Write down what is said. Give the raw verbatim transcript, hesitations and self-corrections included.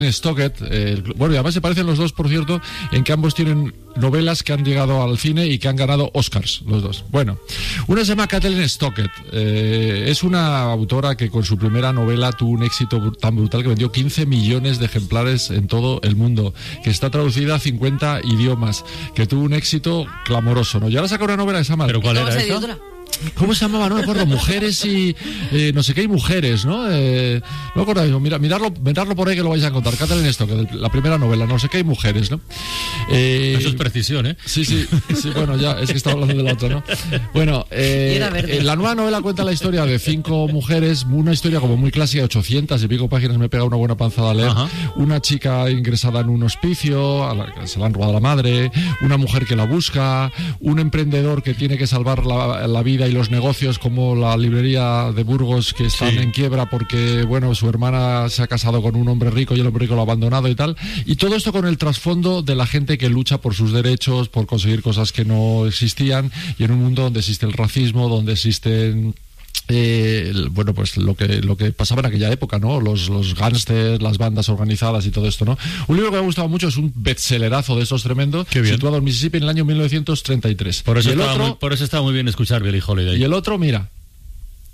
Stockett, eh, bueno, y además se parecen los dos, por cierto, en que ambos tienen novelas que han llegado al cine y que han ganado Oscars, los dos. Bueno, una se llama Kathleen Stockett, eh, es una autora que con su primera novela tuvo un éxito tan brutal que vendió quince millones de ejemplares en todo el mundo, que está traducida a cincuenta idiomas, que tuvo un éxito clamoroso, ¿no? Y ahora saca una novela que se llama... ¿Pero cuál era esa? ¿Cómo se llamaba? No me acuerdo. Mujeres y... Eh, no sé qué, y mujeres, ¿no? Eh, no me acuerdo. Mira, mirarlo, mirarlo por ahí que lo vais a contar. Kathleen Stockett, la primera novela, no sé qué, y mujeres, ¿no? Eh, Eso es precisión, ¿eh? Sí, sí, sí, bueno, ya, es que estaba hablando de la otra, ¿no? Bueno, eh, eh, la nueva novela cuenta la historia de cinco mujeres, una historia como muy clásica, ochocientas y pico páginas, me pega una buena panzada a leer. Ajá. Una chica ingresada en un hospicio, a la que se la han robado la madre, una mujer que la busca, un emprendedor que tiene que salvar la, la vida y los negocios, como la librería de Burgos, que están sí. en quiebra porque, bueno, su hermana se ha casado con un hombre rico y el hombre rico lo ha abandonado y tal. Y todo esto con el trasfondo de la gente que lucha por sus derechos, por conseguir cosas que no existían, y en un mundo donde existe el racismo, donde existen... Eh, bueno, pues lo que lo que pasaba en aquella época, ¿no? Los, los gángsters, las bandas organizadas y todo esto, ¿no? Un libro que me ha gustado mucho, es un bestsellerazo de esos tremendos, situado en Mississippi en el año mil novecientos treinta y tres. Por eso, y el estaba, otro, muy, por eso estaba muy bien escuchar Billie Holiday. Y el otro, mira,